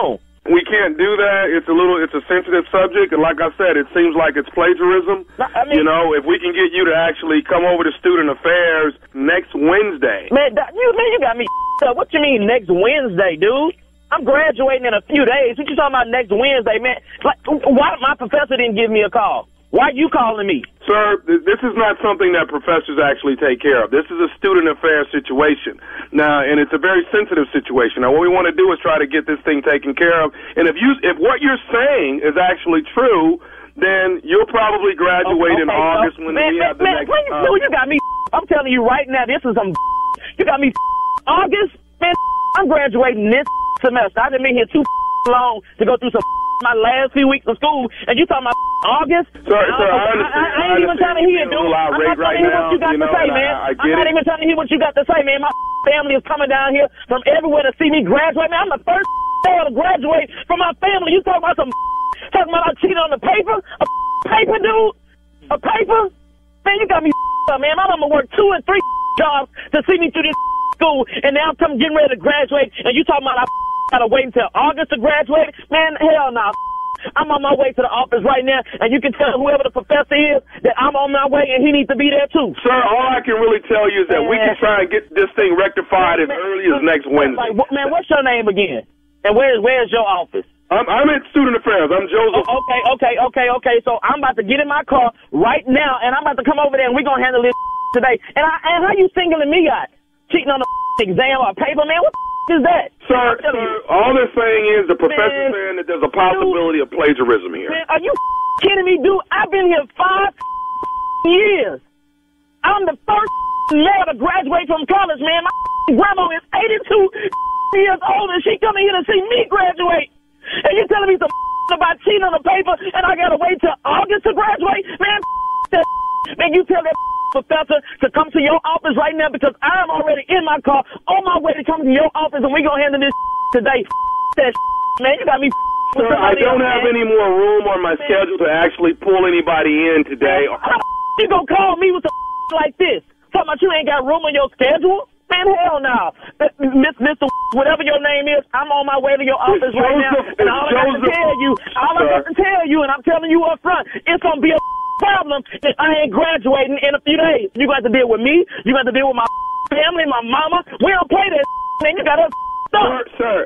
on. We can't do that. It's a sensitive subject, and like I said, it seems like it's plagiarism. I mean, you know, if we can get you to actually come over to Student Affairs next Wednesday. Man, you got me up. What you mean next Wednesday, dude? I'm graduating in a few days. What you talking about next Wednesday, man? Like, why my professor didn't give me a call? Why are you calling me? Sir, this is not something that professors actually take care of. This is a student affairs situation. Now, and it's a very sensitive situation. Now, what we want to do is try to get this thing taken care of. And if what you're saying is actually true, then you'll probably graduate in August when we have the next... You got me. I'm telling you right now, this is some... You got me August? Man, I'm graduating this semester. I've been here too long to go through some my last few weeks of school, and you talking about August? Sir, I ain't even trying to hear, dude. I'm not trying to hear what you got to say, man. I'm not even trying to hear what you got to say, man. My family is coming down here from everywhere to see me graduate, man. I'm the first to graduate from my family. You talking about talking about I cheated on the paper? A paper, dude? A paper? Man, you got me up, man. My mama worked 2 and 3 jobs to see me through this school, and now I'm getting ready to graduate, and you talking about I gotta wait until August to graduate? Man, hell no. I'm on my way to the office right now, and you can tell whoever the professor is that I'm on my way, and he needs to be there too. Sir, all I can really tell you is that we can try and get this thing rectified as early as next Wednesday. Man, what's your name again? And where's your office? I'm at Student Affairs. I'm Joseph. Okay. So I'm about to get in my car right now, and I'm about to come over there, and we're gonna handle this today. And how you singling me out? Cheating on the exam or paper, man? What is that? Sir, all they're saying is the professor's saying that there's a possibility of plagiarism here. Man, are you kidding me, dude? I've been here 5 years. I'm the first male to graduate from college, man. My grandma is 82 years old, and she coming here to see me graduate. And you telling me some about cheating on the paper, and I gotta wait till August to graduate? Man, that man, you tell that professor to come to your office right now, because I'm already in my car on my way to come to your office, and we gonna handle this today. That man, you got me. Sir, I don't have any more room on my schedule to actually pull anybody in today. How you gonna call me with some like this? Talking about you ain't got room on your schedule? Man, hell no. Mr. Whatever your name is, I'm on my way to your office right now, and all I got to tell you, and I'm telling you up front, it's gonna be a problem if I ain't graduating in a few days. You got to deal with me. You got to deal with my family, my mama. We don't play that, man. You got us stuck. Sir,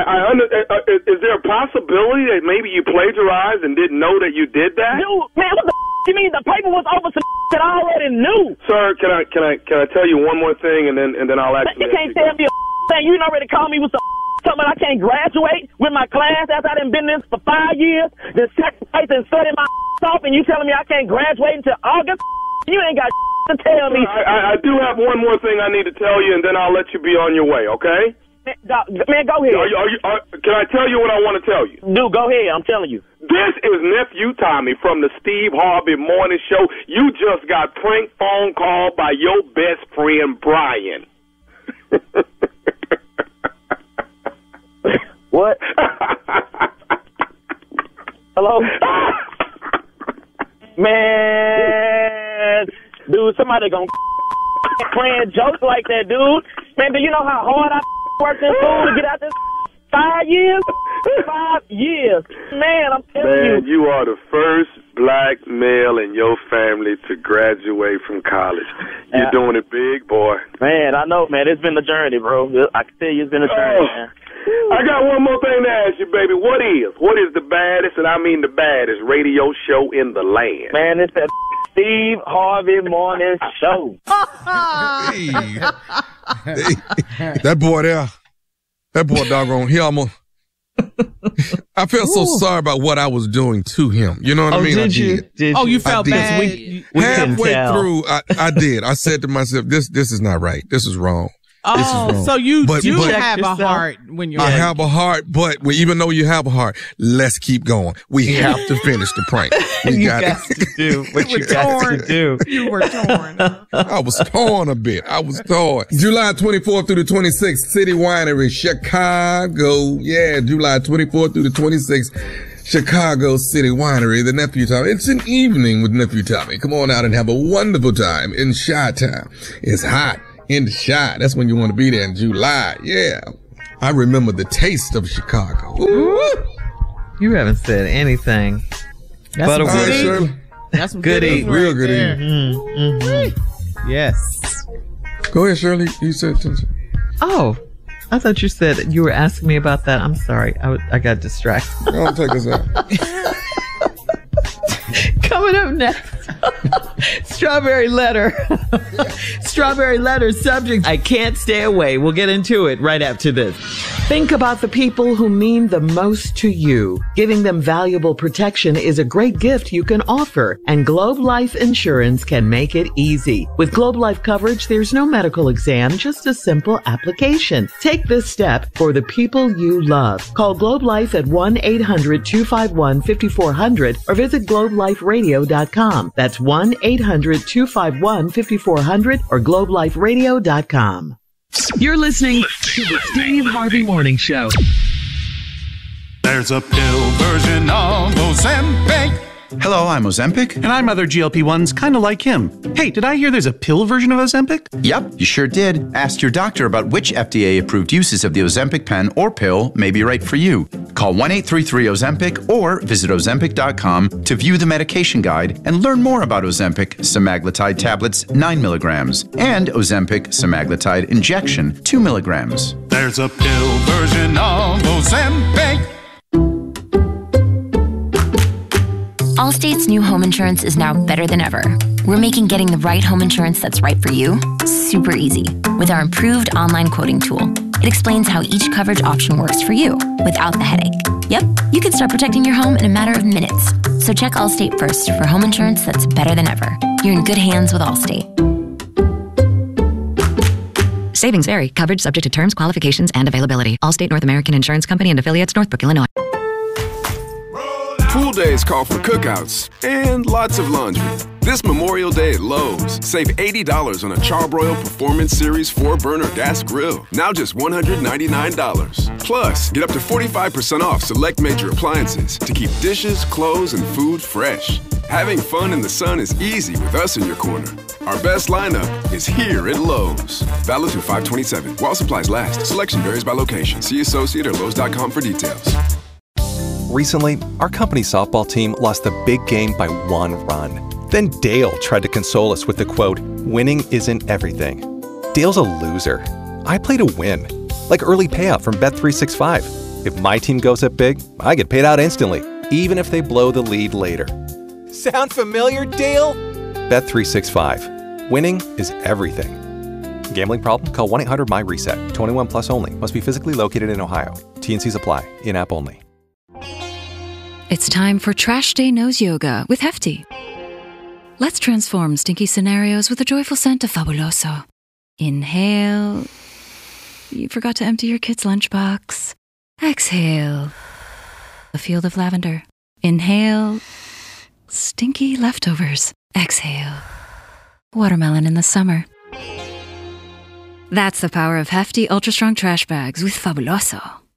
is there a possibility that maybe you plagiarized and didn't know that you did that? Dude, man, what the you mean? The paper was over some that I already knew. Sir, can I tell you one more thing, and then I'll actually. You can't tell me a thing. You already called me with some something I can't graduate with my class after I done been in this for 5 years, then sacrifice and study my off, and you telling me I can't graduate until August? You ain't got to tell me. I do have one more thing I need to tell you, and then I'll let you be on your way, okay? Man, go ahead. Can I tell you what I want to tell you? Dude, go ahead. I'm telling you. This is Nephew Tommy from the Steve Harvey Morning Show. You just got prank phone called by your best friend, Brian. What? Hello? Man, dude, somebody gonna playing jokes like that, dude. Man, do you know how hard I worked in school to get out this 5 years? 5 years. Man, I'm telling you. Man, you are the first black male in your family to graduate from college. You're doing it big, boy. Man, I know, man. It's been a journey, bro. I can tell you it's been a journey, man. I got one more thing to ask you, baby. What is the baddest, and I mean the baddest, radio show in the land? Man, it's that Steve Harvey Morning Show. Hey, that boy doggone, he almost... I felt so sorry about what I was doing to him. You know what I mean? Did you? You felt bad? We halfway through, I did. I said to myself, this is not right. This is wrong. So you do have a heart when you're... I have a heart, but even though you have a heart, let's keep going. We have to finish the prank. We got to do what you got to do. You were torn. I was torn a bit. July 24th through the 26th, City Winery, Chicago. Yeah, July 24th through the 26th. Chicago City Winery, the Nephew Tommy. It's an evening with Nephew Tommy. Come on out and have a wonderful time in Chi-Town. It's hot in the Chi. That's when you want to be there in July. Yeah. I remember the taste of Chicago. Ooh. You haven't said anything. That's but a word, Shirley. That's some good eating. Real good eating. Yes. Go ahead, Shirley. You said something. Oh, I thought you said you were asking me about that. I'm sorry. I got distracted. Don't take us out. Coming up next, Strawberry Letter. Strawberry Letter subject, I can't stay away. We'll get into it right after this. Think about the people who mean the most to you. Giving them valuable protection is a great gift you can offer, and Globe Life Insurance can make it easy. With Globe Life coverage, there's no medical exam, just a simple application. Take this step for the people you love. Call Globe Life at 1-800-251-5400 or visit globeliferadio.com. That's 1-800-251-5400 or globeliferadio.com. You're listening to the Steve Harvey Morning Show. There's a pill version of Ozempic. Hello, I'm Ozempic. And I'm other GLP-1s, kind of like him. Hey, did I hear there's a pill version of Ozempic? Yep, you sure did. Ask your doctor about which FDA-approved uses of the Ozempic pen or pill may be right for you. Call 1-833-OZEMPIC or visit Ozempic.com to view the medication guide and learn more about Ozempic semaglutide tablets 9 milligrams and Ozempic semaglutide injection 2 milligrams. There's a pill version of Ozempic. Allstate's new home insurance is now better than ever. We're making getting the right home insurance that's right for you super easy with our improved online quoting tool. It explains how each coverage option works for you without the headache. Yep, you can start protecting your home in a matter of minutes. So check Allstate first for home insurance that's better than ever. You're in good hands with Allstate. Savings vary. Coverage subject to terms, qualifications, and availability. Allstate North American Insurance Company and affiliates, Northbrook, Illinois. Pool days call for cookouts and lots of laundry. This Memorial Day at Lowe's, save $80 on a Charbroil Performance Series 4-burner gas grill. Now just $199. Plus, get up to 45% off select major appliances to keep dishes, clothes, and food fresh. Having fun in the sun is easy with us in your corner. Our best lineup is here at Lowe's. Valid through 5/27. While supplies last. Selection varies by location. See associate or Lowe's.com for details. Recently, our company's softball team lost the big game by 1 run. Then Dale tried to console us with the quote, "Winning isn't everything." Dale's a loser. I play to win. Like early payout from Bet365. If my team goes up big, I get paid out instantly, even if they blow the lead later. Sound familiar, Dale? Bet365. Winning is everything. Gambling problem? Call 1-800-MY-RESET. 21 plus only. Must be physically located in Ohio. T&Cs apply. In-app only. It's time for Trash Day Nose Yoga with Hefty. Let's transform stinky scenarios with the joyful scent of Fabuloso. Inhale. You forgot to empty your kid's lunchbox. Exhale. A field of lavender. Inhale. Stinky leftovers. Exhale. Watermelon in the summer. That's the power of Hefty Ultra Strong Trash Bags with Fabuloso.